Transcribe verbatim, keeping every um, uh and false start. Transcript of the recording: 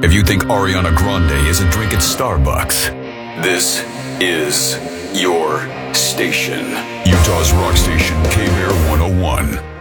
if you think Ariana Grande isn't drinking Starbucks, this is your station. Utah's rock station, K-Bear one oh one.